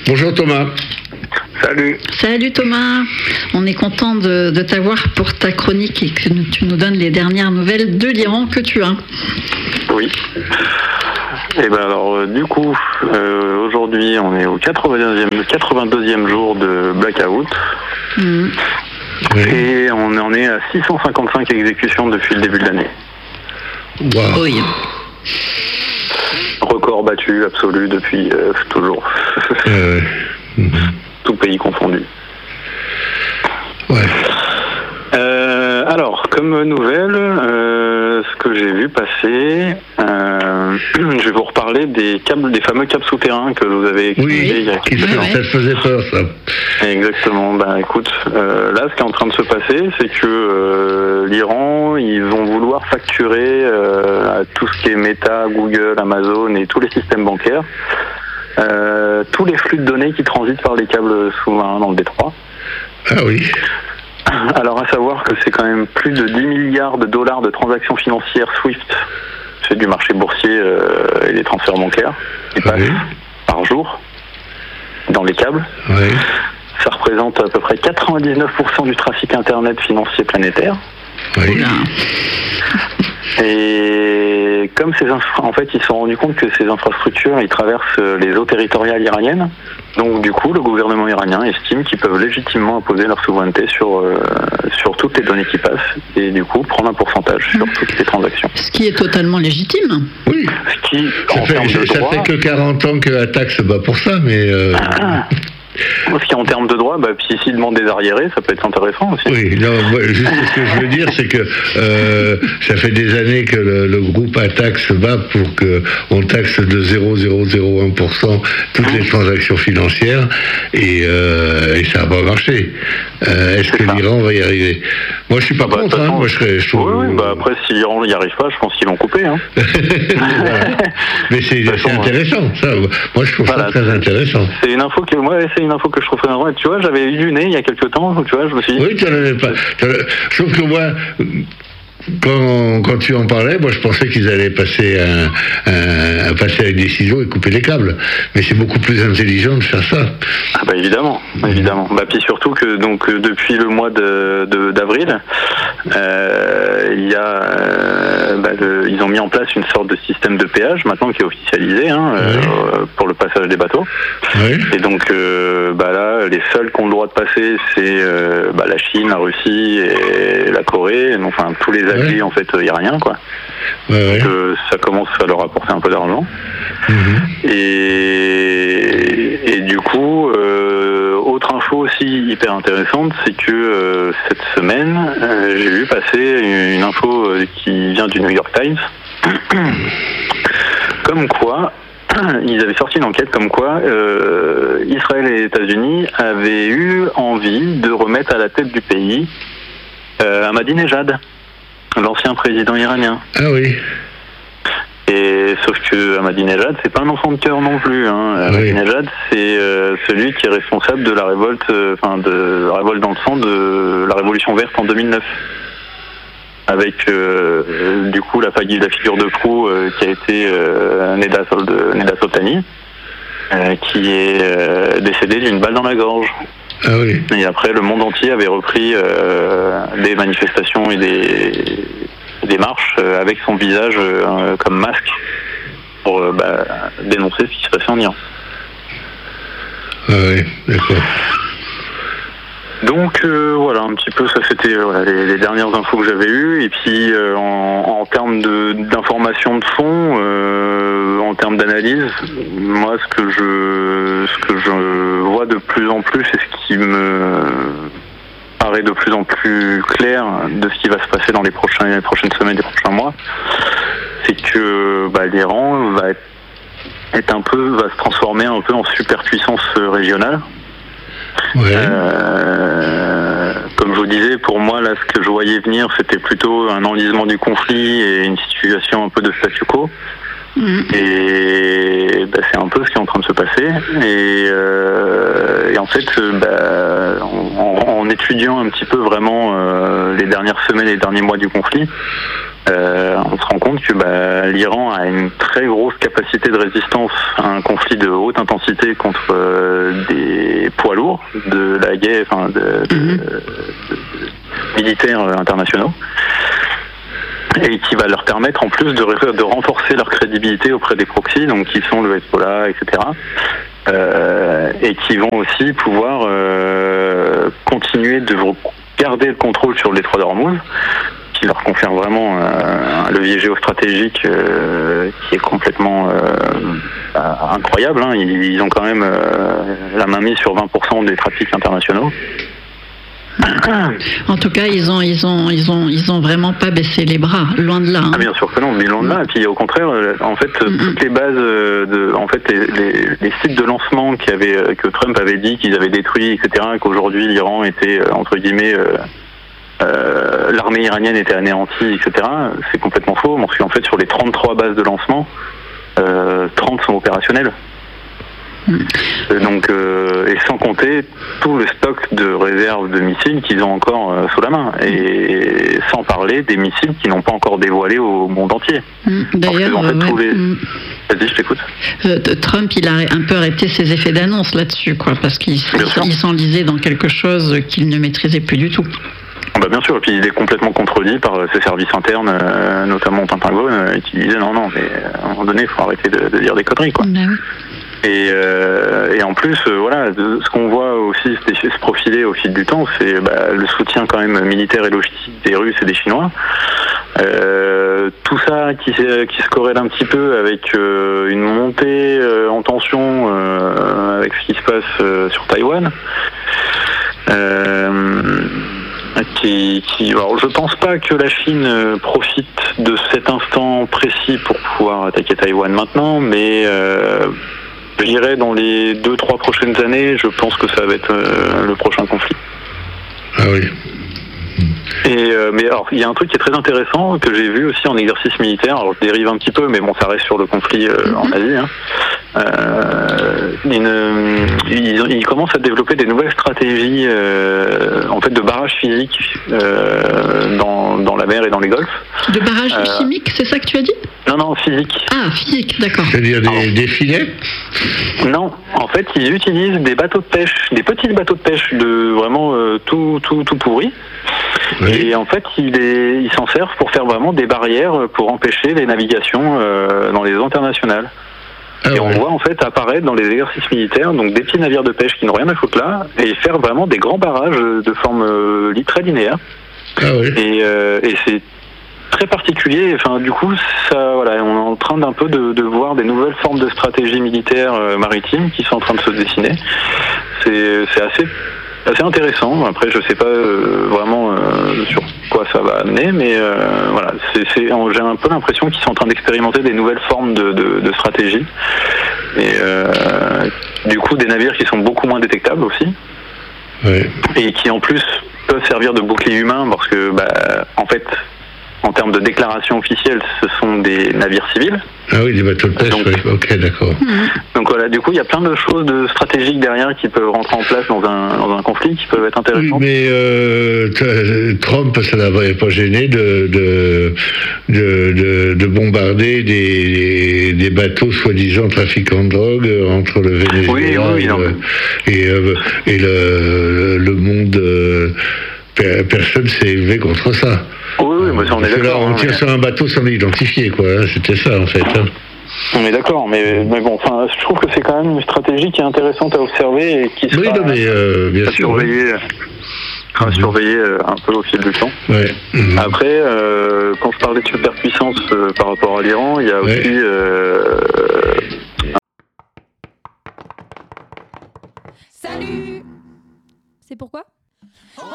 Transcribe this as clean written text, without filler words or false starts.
Bonjour Thomas. Salut. Salut Thomas, on est content de t'avoir pour ta chronique et que tu nous donnes les dernières nouvelles de l'Iran que tu as. Oui. Et ben alors du coup, aujourd'hui on est au 82e jour de blackout. Mmh. Et on en est à 655 exécutions depuis le début de l'année. Wow. Oui. Record battu absolu depuis toujours. Tout pays confondu. Ouais. Alors, comme nouvelle, ce que j'ai vu passer, je vais vous reparler des fameux câbles souterrains que vous avez expliqué il y a quelques temps. Ça faisait peur, ça. Exactement. Ben écoute, là, ce qui est en train de se passer, c'est que l'Iran, ils vont vouloir facturer à tout ce qui est Meta, Google, Amazon et tous les systèmes bancaires, tous les flux de données qui transitent par les câbles sous-marins dans le détroit. Ah oui. Alors, à savoir que c'est quand même plus de 10 milliards de dollars de transactions financières SWIFT, c'est du marché boursier et des transferts bancaires, qui passent par jour dans les câbles. Oui. Ça représente à peu près 99% du trafic Internet financier planétaire. Oui. Et comme en fait, ils se sont rendus compte que ces infrastructures, ils traversent les eaux territoriales iraniennes. Donc, du coup, le gouvernement iranien estime qu'ils peuvent légitimement imposer leur souveraineté sur toutes les données qui passent et, du coup, prendre un pourcentage sur toutes les transactions. Ce qui est totalement légitime. Oui. Ce qui, ça fait que 40 ans que Attaque se bat pour ça, mais... Ce qui en termes de droit, puis s'ils demandent des arriérés, ça peut être intéressant aussi. Oui, non, juste ce que je veux dire, c'est que ça fait des années que le groupe Attaque se bat pour qu'on taxe de 0,001% toutes les transactions financières et ça n'a pas marché. Est-ce que l'Iran va y arriver? Moi, je suis pas contre. Moi, je trouve. Oui, après, si l'Iran n'y arrive pas, je pense qu'ils l'ont coupé. Hein. Mais c'est intéressant. Ça. Moi, je trouve ça très intéressant. C'est une info que je trouve très intéressante. Tu vois, j'avais eu du nez il y a quelques temps. Tu vois, je me suis dit. Oui, tu n'en avais pas. Je trouve que moi. Quand tu en parlais, moi je pensais qu'ils allaient passer à une décision et couper les câbles. Mais c'est beaucoup plus intelligent de faire ça. Ah bah évidemment. Puis surtout que donc depuis le mois d'avril, il y a ils ont mis en place une sorte de système de péage maintenant qui est officialisé pour le passage des bateaux. Oui. Et donc là, les seuls qui ont le droit de passer, c'est la Chine, la Russie et la Corée. Donc, enfin tous les alliés en fait iraniens quoi. Donc ça commence à leur apporter un peu d'argent. Et du coup, autre info aussi hyper intéressante, c'est que cette semaine, j'ai vu passer une info qui vient du New York Times, comme quoi ils avaient sorti une enquête comme quoi Israël et les États-Unis avaient eu envie de remettre à la tête du pays Ahmadinejad, l'ancien président iranien. Ah oui. Et sauf que Ahmadinejad, c'est pas un enfant de cœur non plus. Ahmadinejad, c'est celui qui est responsable de la révolte, de la révolte dans le sang de la Révolution verte en 2009. Avec du coup la figure de proue qui a été Neda Soltani, qui est décédé d'une balle dans la gorge. Ah oui. Et après, le monde entier avait repris des manifestations et des marches avec son visage comme masque pour dénoncer ce qui se passait en Iran. Ah oui, d'accord. Donc voilà, un petit peu ça c'était les dernières infos que j'avais eues. Et puis en termes d'informations de fond, en termes d'analyse, moi ce que je vois de plus en plus et ce qui me paraît de plus en plus clair de ce qui va se passer dans les prochaines semaines, les prochains mois, c'est que l'Iran va se transformer un peu en superpuissance régionale. Ouais. Comme je vous disais, pour moi, là, ce que je voyais venir, c'était plutôt un enlisement du conflit et une situation un peu de statu quo. Et c'est un peu ce qui est en train de se passer. Et en fait, en étudiant un petit peu vraiment les dernières semaines et les derniers mois du conflit, on se rend compte que l'Iran a une très grosse capacité de résistance à un conflit de haute intensité contre des poids lourds de la guerre, militaires internationaux, et qui va leur permettre en plus de renforcer leur crédibilité auprès des proxys, donc qui sont le Hezbollah, etc. Et qui vont aussi pouvoir continuer de garder le contrôle sur le détroit d'Ormuz, qui leur confère vraiment un levier géostratégique qui est complètement incroyable. Hein. Ils ont quand même la main mise sur 20% des trafics internationaux. En tout cas, ils ont vraiment pas baissé les bras, loin de là. Hein. Ah bien sûr que non, mais loin de là. Et puis au contraire, en fait, toutes les bases les sites de lancement que Trump avait dit qu'ils avaient détruits, etc., qu'aujourd'hui l'Iran était entre guillemets l'armée iranienne était anéantie, etc. C'est complètement faux, parce qu'en fait sur les 33 bases de lancement, 30 sont opérationnelles. Donc, et sans compter tout le stock de réserves de missiles qu'ils ont encore sous la main, et sans parler des missiles qui n'ont pas encore dévoilés au monde entier. D'ailleurs, en fait, vas-y, je t'écoute. Trump, il a un peu arrêté ses effets d'annonce là-dessus, quoi, parce qu'il s'enlisait dans quelque chose qu'il ne maîtrisait plus du tout. Bien sûr, et puis il est complètement contredit par ses services internes, notamment au Pentagone, qui disaient non, mais à un moment donné, il faut arrêter de dire des conneries, quoi. Oui. Et en plus, ce qu'on voit aussi se profiler au fil du temps, c'est le soutien quand même militaire et logistique des Russes et des Chinois. Tout ça qui se corrèle un petit peu avec une montée en tension avec ce qui se passe sur Taïwan. Alors, je pense pas que la Chine profite de cet instant précis pour pouvoir attaquer Taïwan maintenant, mais je dirais dans les 2-3 prochaines années, je pense que ça va être le prochain conflit. Ah oui. Mais alors, il y a un truc qui est très intéressant que j'ai vu aussi en exercice militaire. Alors, je dérive un petit peu, mais bon, ça reste sur le conflit en Asie. Hein. Ils commencent à développer des nouvelles stratégies, en fait, de barrages physiques dans la mer et dans les golfs. De barrages chimiques, c'est ça que tu as dit ? Non, physique. Ah, physique, d'accord. C'est-à-dire des filets ? Non, en fait, ils utilisent des bateaux de pêche, des petits bateaux de pêche vraiment tout pourris. Oui. Et en fait, ils s'en servent pour faire vraiment des barrières pour empêcher les navigations dans les eaux internationales. Et on voit en fait apparaître dans les exercices militaires donc des petits navires de pêche qui n'ont rien à foutre là et faire vraiment des grands barrages de forme très linéaire. Et c'est très particulier. Enfin, du coup, on est en train d'un peu de voir des nouvelles formes de stratégie militaire maritime qui sont en train de se dessiner. C'est assez intéressant. Après, je sais pas vraiment sur quoi ça va amener, mais j'ai un peu l'impression qu'ils sont en train d'expérimenter des nouvelles formes de stratégie. Et du coup, des navires qui sont beaucoup moins détectables aussi. Oui. Et qui en plus peuvent servir de bouclier humain parce que, en fait, en termes de déclaration officielle, ce sont des navires civils. Ah oui, des bateaux de pêche, oui. Ok, d'accord. Donc voilà, du coup, il y a plein de choses stratégiques derrière qui peuvent rentrer en place dans un conflit qui peuvent être intéressantes. Oui, mais Trump, ça n'avait pas gêné de bombarder des bateaux soi-disant trafiquants de drogue entre le Venezuela et le monde. Personne s'est élevé contre ça. Oui, mais on est d'accord. On tire sur un bateau sans l'identifier, quoi. C'était ça, en fait. On est d'accord, mais bon, je trouve que c'est quand même une stratégie qui est intéressante à observer et qui sera bien sûr, à surveiller un peu au fil du temps. Ouais. Après, quand je parlais de superpuissance par rapport à l'Iran, il y a aussi... Salut! C'est pourquoi?